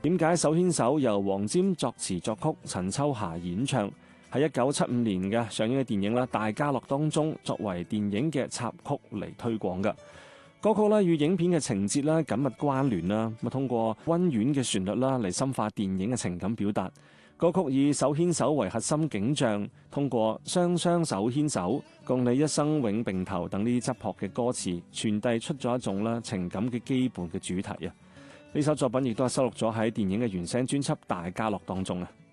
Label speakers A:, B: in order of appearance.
A: 點解手牽手由黃霑作詞作曲，陳秋霞演唱，喺1975年嘅上映嘅電影《大家樂》當中作為電影嘅插曲嚟推廣嘅。歌曲與影片嘅情節緊密關聯啦，通過溫婉嘅旋律嚟深化電影嘅情感表達。歌曲以手牽手為核心景象，通過雙雙手牽手、共你一生永並頭等呢啲質樸嘅歌詞，傳遞出咗一種情感嘅基本嘅主題啊！呢首作品亦都係收錄咗喺電影嘅原聲專輯《大家樂》當中啊。